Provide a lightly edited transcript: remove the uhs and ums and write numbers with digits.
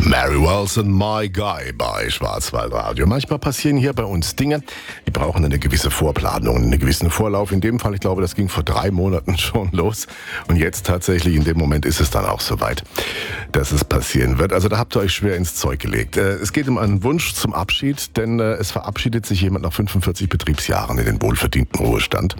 Mary Wilson, My Guy bei Schwarzwaldradio. Manchmal passieren hier bei uns Dinge, die brauchen eine gewisse Vorplanung, einen gewissen Vorlauf. In dem Fall, ich glaube, das ging vor 3 Monaten schon los. Und jetzt tatsächlich, in dem Moment ist es dann auch soweit, dass es passieren wird. Also da habt ihr euch schwer ins Zeug gelegt. Es geht um einen Wunsch zum Abschied, denn es verabschiedet sich jemand nach 45 Betriebsjahren in den wohlverdienten Ruhestand.